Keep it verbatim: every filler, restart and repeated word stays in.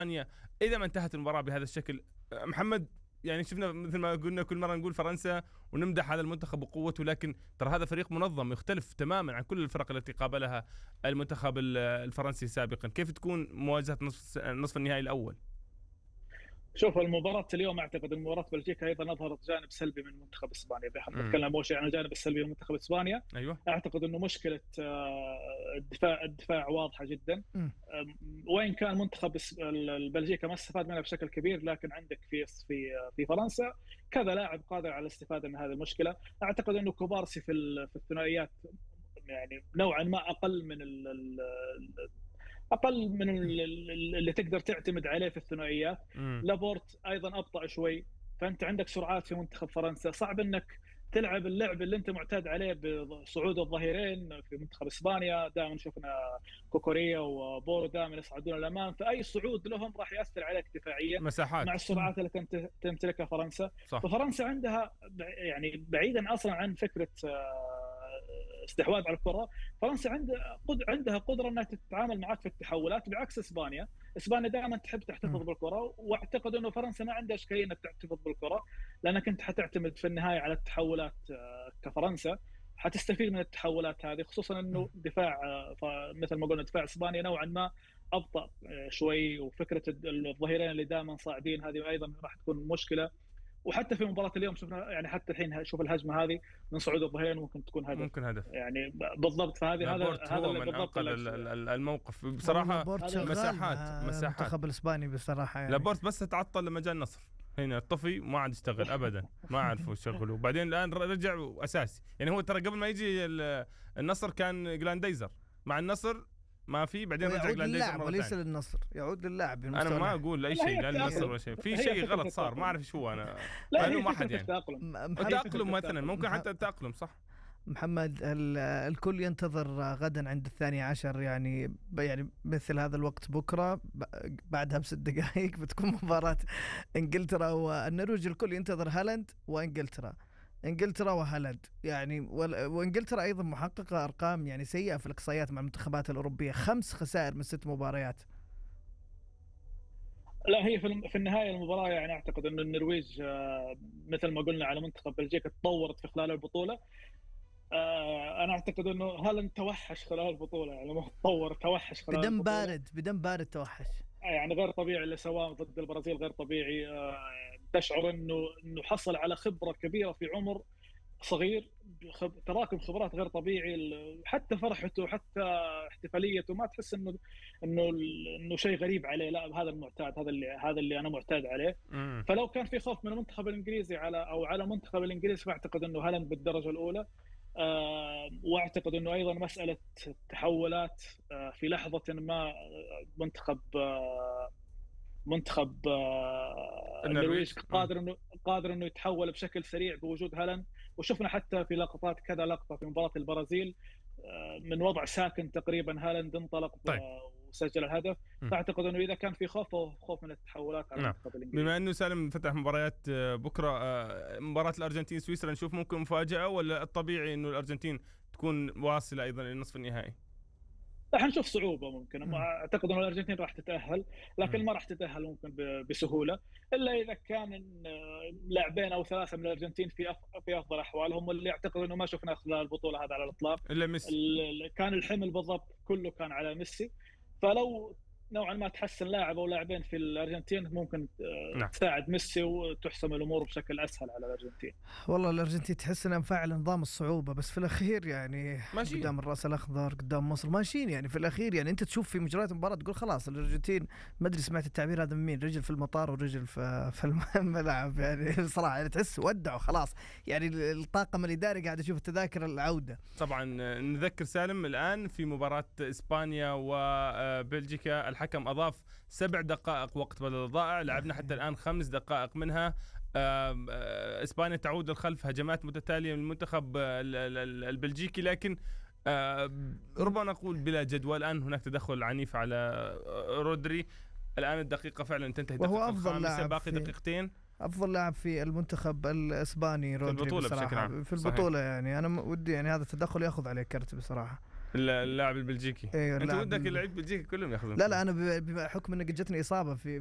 إذا ما انتهت المباراة بهذا الشكل. محمد، يعني شفنا مثل ما قلنا كل مرة نقول فرنسا ونمدح هذا المنتخب بقوته، لكن ترى هذا فريق منظم يختلف تماما عن كل الفرق التي قابلها المنتخب الفرنسي سابقا. كيف تكون مواجهة نصف نصف النهائي الأول؟ شوف، المباراة اليوم أعتقد مباراة بلجيكا أيضا أظهرت جانب سلبي من منتخب إسبانيا. بنتكلم أول شيء عن الجانب السلبي من منتخب إسبانيا. أيوة. أعتقد إنه مشكلة الدفاع الدفاع واضحة جدا. وين كان منتخب البلجيكا ما استفاد منها بشكل كبير، لكن عندك في في في فرنسا كذا لاعب قادر على الاستفادة من هذه المشكلة. أعتقد إنه كوبارسي في في الثنائيات يعني نوعا ما أقل من ال اقل من اللي تقدر تعتمد عليه في الثنائيات. لابورت ايضا ابطا شوي، فانت عندك سرعات في منتخب فرنسا. صعب انك تلعب اللعب اللي انت معتاد عليه بصعود الظهيرين. في منتخب اسبانيا دائما شفنا كوكوريا وبورو دائما يصعدون الامام، فاي صعود لهم راح ياثر عليك دفاعيا مساحات مع السرعات اللي تمتلكها فرنسا. صح. ففرنسا عندها يعني بعيدا اصلا عن فكره استحواذ على الكرة، فرنسا عندها عندها قدرة أنها تتعامل معك في التحولات بعكس إسبانيا. إسبانيا دائما تحب تحتفظ بالكرة، واعتقد أنه فرنسا ما عندها إشكالية أنك تحتفظ بالكرة، لأنك أنت حتعتمد في النهاية على التحولات. كفرنسا حتستفيد من التحولات هذه، خصوصا أنه دفاع مثل ما قلنا دفاع إسبانيا نوعا ما أبطأ شوي، وفكرة الظهيرين اللي دائما صاعدين هذه أيضا راح تكون مشكلة. وحتى في مباراة اليوم شفنا يعني حتى الحين شوف الهجمة هذه من صعود الظهيرين ممكن تكون هدف ممكن هدف يعني بالضبط. فهذه هذا هذا اللي بالضبط الموقف بصراحة. مساحات مساحات المنتخب الإسباني بصراحة يعني. لابورت بس تعطل لما جاء النصر هنا الطفي ما عاد يشتغل ابدا، ما عرفوا يشغلوا. بعدين الان رجع اساسي، يعني هو ترى قبل ما يجي النصر كان جلانديزر مع النصر ما في، بعدين رجع جلانديزر وليس للنصر، يعود لللاعب. انا ما اقول اي شيء لا للنصر ولا شيء، في شيء غلط صار ما اعرف شو. انا ما ما حد يعني التأقلم مثلا ممكن حتى التأقلم صح. محمد، الكل ينتظر غدا عند الثاني عشر يعني يعني مثل هذا الوقت بكرة بعدها بست دقائق بتكون مباراة انجلترا والنرويج. الكل ينتظر هالاند وانجلترا، انجلترا وهالاند يعني. وانجلترا ايضا محققة ارقام يعني سيئة في الاقصائيات مع المنتخبات الاوروبية، خمس خسائر من ست مباريات. لا هي في النهاية المباراة يعني أعتقد أن النرويج مثل ما قلنا على منتخب بلجيكا تطورت في خلال البطولة. أنا أعتقد أنه هالاند توحش خلال البطولة، يعني ما تطور، توحش خلال بدم البطولة. بارد بدم بارد توحش يعني غير طبيعي اللي سواه ضد البرازيل، غير طبيعي. تشعر أنه أنه حصل على خبرة كبيرة في عمر صغير، خب... تراكم خبرات غير طبيعي. حتى فرحته حتى احتفاليته ما تحس انه انه انه شيء غريب عليه، لا هذا المعتاد، هذا اللي هذا اللي انا معتاد عليه. مم. فلو كان في خوف من المنتخب الانجليزي على او على المنتخب الانجليزي فاعتقد انه هالاند بالدرجه الاولى. آه واعتقد انه ايضا مساله التحولات آه في لحظه ما منتخب آه منتخب النرويج قادر انه قادر انه يتحول بشكل سريع بوجود هالاند. وشفنا حتى في لقطات كذا لقطه في مباراه البرازيل من وضع ساكن تقريبا هالاند انطلق طيب. وسجل الهدف. فاعتقد انه اذا كان في خوف خوف من التحولات على المنتخب الانجليزي. بما انه سالم فتح مباريات بكره، مباراه الارجنتين سويسرا نشوف ممكن مفاجاه ولا الطبيعي انه الارجنتين تكون واصله ايضا للنصف النهائي؟ راح نشوف صعوبة ممكن. أعتقد أن الأرجنتين راح تتأهل، لكن م. ما راح تتأهل ممكن بسهولة إلا إذا كان لاعبين أو ثلاثة من الأرجنتين في في أفضل أحوالهم، واللي أعتقد أنه ما شفنا خلال البطولة هذا على الإطلاق إلا ميسي. كان الحمل بالضبط كله كان على ميسي. فلو نوعا ما تحسن لاعب أو لاعبين في الأرجنتين ممكن نعم. تساعد ميسي وتحسم الأمور بشكل أسهل على الأرجنتين. والله الأرجنتين تحس إنها مفعل نظام الصعوبة، بس في الأخير يعني ماشين. قدام الرأس الأخضر قدام مصر ماشيين يعني في الأخير. يعني أنت تشوف في مجريات المباراة تقول خلاص الأرجنتين، ما أدري سمعت التعبير هذا من مين، رجل في المطار ورجل في في الملعب يعني صراحة يعني تحس ودعوا خلاص. يعني الطاقم الإداري قاعد يشوف التذاكر العودة. طبعا نذكر سالم الآن في مباراة إسبانيا وبلجيكا الحكم أضاف سبع دقائق وقت بدل ضائع، لعبنا حتى الآن خمس دقائق منها. إسبانيا تعود للخلف، هجمات متتالية من المنتخب البلجيكي، لكن ربما نقول بلا جدوى. الآن هناك تدخل عنيف على رودري. الآن الدقيقة فعلا تنتهي، وهو أفضل لاعب، باقي دقيقتين. أفضل لاعب في المنتخب الإسباني رودري في البطولة بصراحة. في البطولة صحيح. يعني أنا ودي يعني هذا التدخل يأخذ عليه كرت بصراحة. اللاعب البلجيكي. أيوة انت اللاعب ودك الب- اللعيب البلجيكي كلهم ياخذون. لا لا انا ب- بحكم ان جتني اصابه في